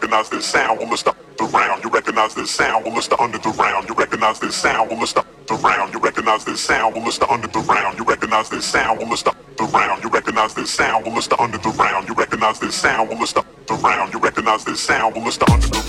recognize this sound, well it's the round. You recognize this sound, well it's the under the round. You recognize this sound, well it's the round. You recognize this sound, well it's the under the round. You recognize this sound, well it's the round. You recognize this sound, well it's the under the round. You recognize this sound, well it's the round. You recognize this sound, well it's the under the